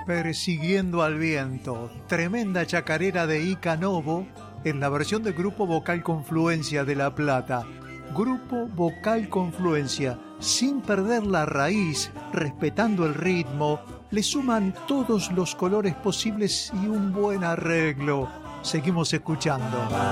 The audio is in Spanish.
Persiguiendo al viento, tremenda chacarera de Ica Novo en la versión del Grupo Vocal Confluencia de La Plata. Grupo Vocal Confluencia, sin perder la raíz, respetando el ritmo, le suman todos los colores posibles y un buen arreglo. Seguimos escuchando.